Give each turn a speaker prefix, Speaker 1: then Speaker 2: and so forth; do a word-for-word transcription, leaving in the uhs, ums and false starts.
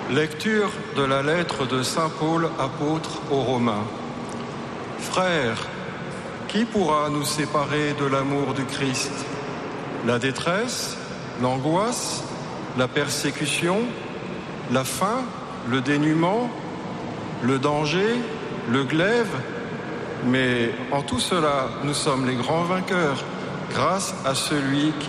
Speaker 1: Lecture de la lettre de saint Paul, apôtre aux Romains. Frères, qui pourra nous séparer de l'amour du Christ? La détresse, l'angoisse, la persécution, la faim, le dénuement, le danger, le glaive? Mais en tout cela, nous sommes les grands vainqueurs, grâce à celui qui